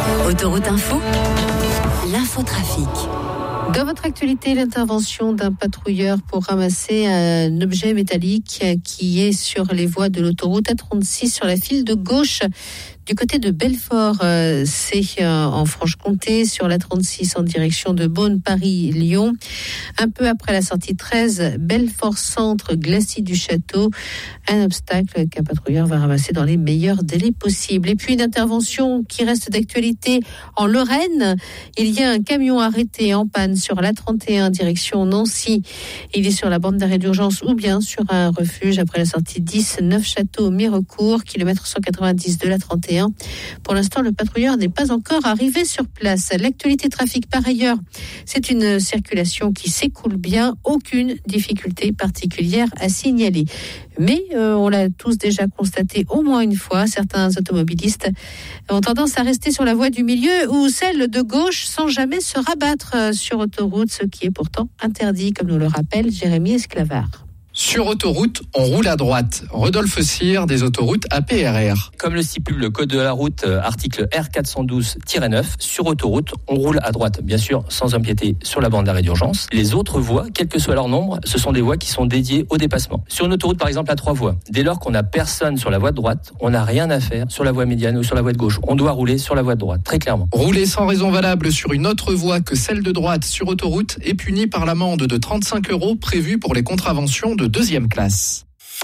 Autoroute Info, l'infotrafic. Dans votre actualité, l'intervention d'un patrouilleur pour ramasser un objet métallique qui est sur les voies de l'autoroute A36 sur la file de gauche du côté de Belfort. C'est en Franche-Comté sur la 36 en direction de Beaune, Paris, Lyon. Un peu après la sortie 13, Belfort Centre, Glacis du Château. Un obstacle qu'un patrouilleur va ramasser dans les meilleurs délais possibles. Et puis une intervention qui reste d'actualité en Lorraine. Il y a un camion arrêté en panne sur l'A31 direction Nancy. Il est sur la bande d'arrêt d'urgence ou bien sur un refuge après la sortie 10, Neufchâteau, Mirecourt, kilomètre 190 de l'A31. Pour l'instant, le patrouilleur n'est pas encore arrivé sur place. L'actualité trafic, par ailleurs, c'est une circulation qui s'écoule bien. Aucune difficulté particulière à signaler. Mais on l'a tous déjà constaté au moins une fois. Certains automobilistes ont tendance à rester sur la voie du milieu ou celle de gauche sans jamais se rabattre sur autoroute, ce qui est pourtant interdit, comme nous le rappelle Jérémy Esclavard. Sur autoroute, on roule à droite. Rodolphe Cyr, des autoroutes APRR. Comme le stipule le code de la route, article R412-9, sur autoroute, on roule à droite, bien sûr, sans empiéter sur la bande d'arrêt d'urgence. Les autres voies, quel que soit leur nombre, ce sont des voies qui sont dédiées au dépassement. Sur une autoroute, par exemple, à 3 voies, dès lors qu'on n'a personne sur la voie de droite, on n'a rien à faire sur la voie médiane ou sur la voie de gauche. On doit rouler sur la voie de droite, très clairement. Rouler sans raison valable sur une autre voie que celle de droite sur autoroute est puni par l'amende de 35 € prévue pour les contraventions de deuxième classe.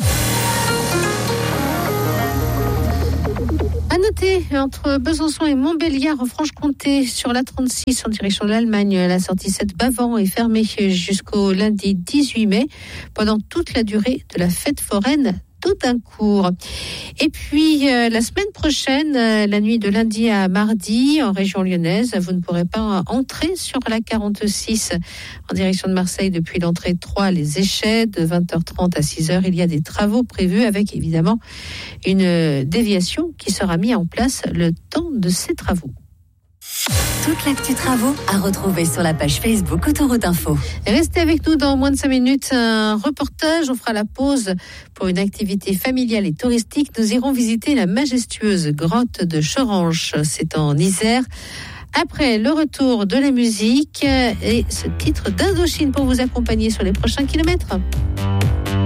À noter, entre Besançon et Montbéliard en Franche-Comté, sur la 36 en direction de l'Allemagne, la sortie 7 Bavant est fermée jusqu'au lundi 18 mai, pendant toute la durée de la fête foraine d'Audincourt. Et puis, la semaine prochaine, la nuit de lundi à mardi, en région lyonnaise, vous ne pourrez pas entrer sur la 46 en direction de Marseille depuis l'entrée 3, les Échets, de 20h30 à 6h. Il y a des travaux prévus avec évidemment une déviation qui sera mise en place le temps de ces travaux. Toute l'actu travaux à retrouver sur la page Facebook Autoroute Info. Restez avec nous dans moins de 5 minutes. Un reportage, on fera la pause pour une activité familiale et touristique. Nous irons visiter la majestueuse grotte de Choranche. C'est en Isère. Après le retour de la musique et ce titre d'Indochine pour vous accompagner sur les prochains kilomètres.